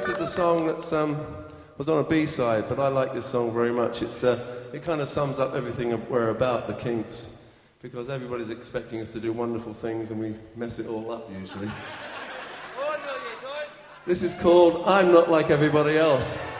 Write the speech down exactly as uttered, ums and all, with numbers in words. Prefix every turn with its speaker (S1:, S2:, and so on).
S1: is the song that's um, was on a B-side, but I like this song very much. It's uh, it kind of sums up everything we're about, the Kinks, because everybody's expecting us to do wonderful things and we mess it all up usually. This is called I'm Not Like Everybody Else.